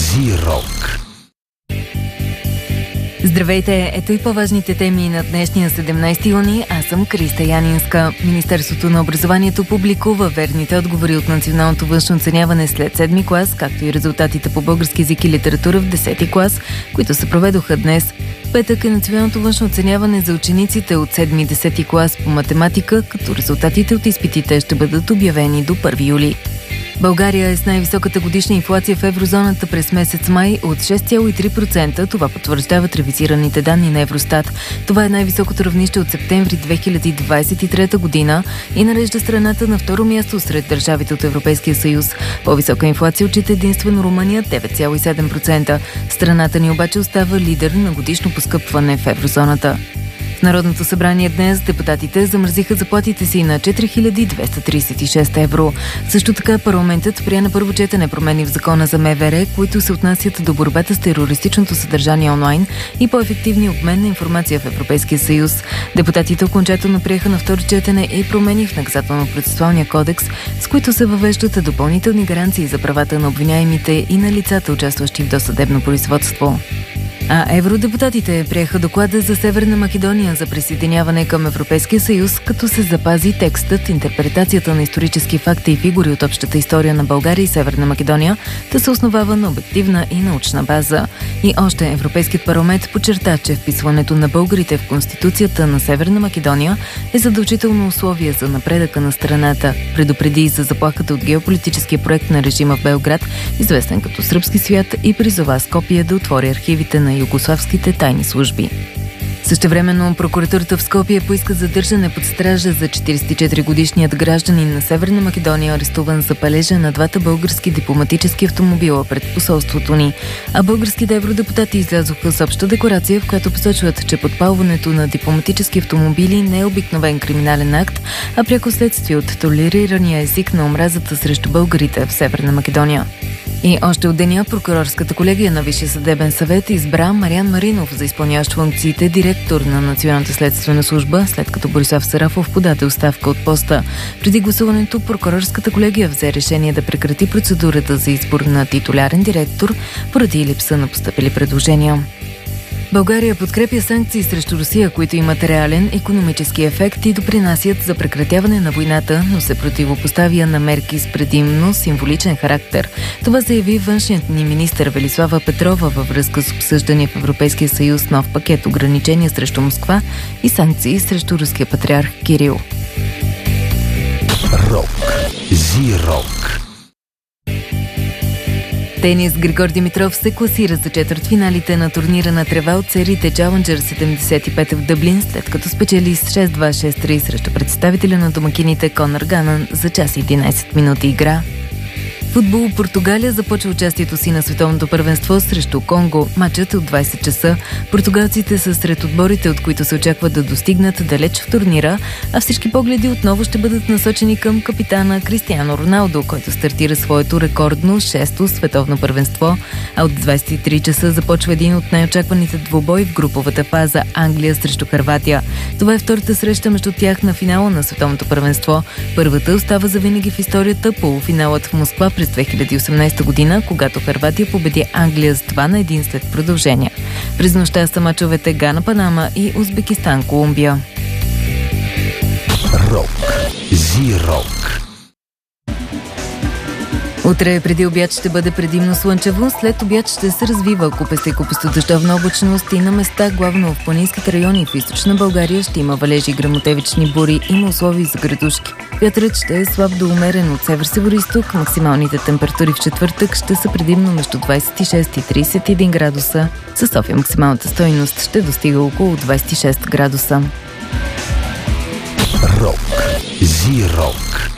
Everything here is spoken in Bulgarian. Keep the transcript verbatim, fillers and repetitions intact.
Зирок. Здравейте! Ето и по-важните теми на днешния седемнайсети юни. Аз съм Криста Янинска. Министерството на образованието публикува верните отговори от националното външно оценяване след седми клас, както и резултатите по български език и литература в десети клас, които се проведоха днес. В петък е националното външно оценяване за учениците от седми и десети клас по математика, като резултатите от изпитите ще бъдат обявени до първи юли. България е с най-високата годишна инфлация в еврозоната през месец май от шест цяло и три процента. Това потвърждават ревизираните данни на Евростат. Това е най-високото равнище от септември две хиляди двайсет и трета година и нарежда страната на второ място сред държавите от Европейския съюз. По-висока инфлация отчита единствено Румъния девет цяло и седем процента. Страната ни обаче остава лидер на годишно поскъпване в еврозоната. В Народното събрание днес депутатите замразиха заплатите си на четири хиляди двеста трийсет и шест евро. Също така парламентът прие на първо четене промени в закона за МВР, които се отнасят до борбата с терористичното съдържание онлайн и по-ефективни обмен на информация в Европейския съюз. Депутатите окончателно приеха на второ четене и промени в наказателно-процесуалния кодекс, с които се въвеждат допълнителни гаранции за правата на обвиняемите и на лицата, участващи в досъдебно производство. А евродепутатите приеха доклада за Северна Македония за присъединяване към Европейския съюз, като се запази текстът, интерпретацията на исторически факти и фигури от общата история на България и Северна Македония да се основава на обективна и научна база. И още Европейският парламент подчерта, че вписването на българите в Конституцията на Северна Македония е задължително условие за напредъка на страната. Предупреди и за заплахата от геополитическия проект на режима в Белград, известен като Сръбски свят, и призова Скопие да отвори архивите на югославските тайни служби. Същевременно прокуратурата в Скопие поиска задържане под стража за четирийсет и четири годишният гражданин на Северна Македония, арестуван за палежа на двата български дипломатически автомобила пред посолството ни. А българските евродепутати излязоха с обща декларация, в която посочват, че подпалването на дипломатически автомобили не е обикновен криминален акт, а пряко следствие от толерирания език на омразата срещу българите в Северна Македония. И още от деня прокурорската колегия на Висшия съдебен съвет избра Мариан Маринов за изпълняващ функциите директор на Националната следствена служба, след като Борислав Сарафов подаде оставка от поста. Преди гласуването прокурорската колегия взе решение да прекрати процедурата за избор на титулярен директор поради липса на постъпили предложения. България подкрепя санкции срещу Русия, които имат реален икономически ефект и допринасят за прекратяване на войната, но се противопоставя на мерки с предимно символичен характер. Това заяви външният ни министър Велислава Петрова във връзка с обсъждане в Европейския съюз нов пакет ограничения срещу Москва и санкции срещу руския патриарх Кирил. Рок. Зирок. Тенис Григор Димитров се класира за четвъртфиналите на турнира на трева от сериите Challenger седемдесет и пет в Дъблин, след като спечели с шест два шест три срещу представителя на домакините Конър Ганън за час и единайсет минути игра. Футбол. Португалия започва участието си на световното първенство срещу Конго. Матчът е от двайсет часа. Португалците са сред отборите, от които се очаква да достигнат далеч в турнира, а всички погледи отново ще бъдат насочени към капитана Кристиано Роналдо, който стартира своето рекордно шесто световно първенство. А от двайсет и три часа започва един от най-очакваните двубой в груповата фаза – Англия срещу Хърватия. Това е втората среща между тях на финала на световното първенство. Първата остава завинаги в историята – полуфиналът в Москва през две хиляди и осемнайсета година, когато Хърватия победи Англия с два на един след продължения. През нощта са мачовете Гана, Панама и Узбекистан, Колумбия. Рок. Зирок. Утре преди обяд ще бъде предимно слънчево, след обяд ще се развива купеста и купестодъждовна облачност и на места, главно в планинските райони в източна България, ще има валежи, гръмотевични бури, има условия за градушки. Вятърът ще е слаб до умерен от север-североизток. Максималните температури в четвъртък ще са предимно между двайсет и шест и трийсет и един градуса. Със София максималната стойност ще достига около двайсет и шест градуса. Рок. Зирок.